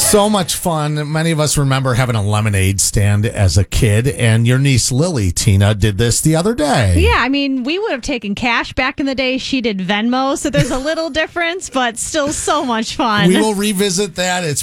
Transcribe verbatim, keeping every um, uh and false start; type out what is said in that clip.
So much fun. Many of us remember having a lemonade stand as a kid, and your niece Lily, Tina, did this the other day. Yeah, I mean, we would have taken cash back in the day. She did Venmo, so there's a little difference, but still so much fun. We will revisit that. It's